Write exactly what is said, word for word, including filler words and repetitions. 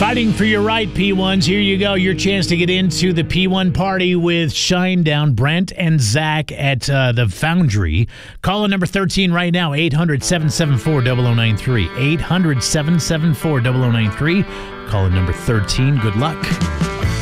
Fighting for your right, P ones. Here you go. Your chance to get into the P one party with Shinedown, Brent and Zach at uh, the Foundry. Call in number thirteen right now, eight hundred, seven seven four, zero zero nine three. eight hundred, seven seven four, zero zero nine three. Call in number thirteen. Good luck.